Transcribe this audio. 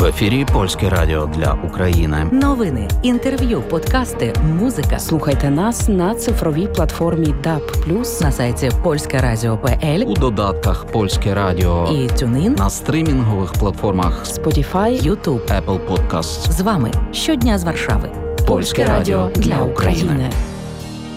ефірі Польське радіо для України. Новини, інтерв'ю, подкасти, музика. Слухайте нас на цифровій платформі DAB+, на сайті polskeradio.pl, У додатках Польське радіо і TuneIn, на стрімінгових платформах Spotify, YouTube. Apple Podcasts. З вами щодня з Варшави. Польське радіо для України.